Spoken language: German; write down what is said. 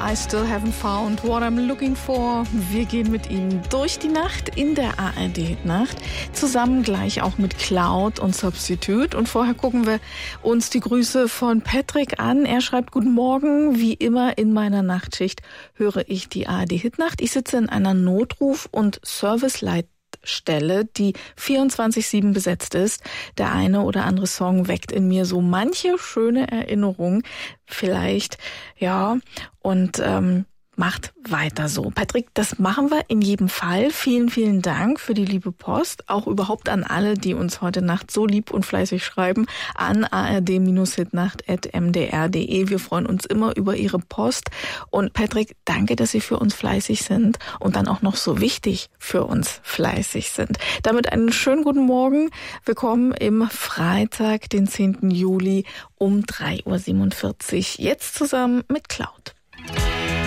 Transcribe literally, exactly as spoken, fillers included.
I Still Haven't Found What I'm Looking For. Wir gehen mit Ihnen durch die Nacht in der A R D-Nacht. Zusammen gleich auch mit Cloud und Substitute. Und vorher gucken wir uns die Grüße von Patrick an. Er schreibt: Guten Morgen, wie immer in meiner Nachtschicht höre ich die A R D-Hitnacht. Ich sitze in einer Notruf- und Serviceleit Stelle, die vierundzwanzig sieben besetzt ist. Der eine oder andere Song weckt in mir so manche schöne Erinnerung. Vielleicht, ja, und ähm, macht weiter so. Patrick, das machen wir in jedem Fall. Vielen, vielen Dank für die liebe Post. Auch überhaupt an alle, die uns heute Nacht so lieb und fleißig schreiben, an a r d hitnacht at m d r punkt d e. Wir freuen uns immer über Ihre Post. Und Patrick, danke, dass Sie für uns fleißig sind und dann auch noch so wichtig für uns fleißig sind. Damit einen schönen guten Morgen. Willkommen im Freitag, den zehnten Juli um drei Uhr siebenundvierzig. Jetzt zusammen mit Cloud.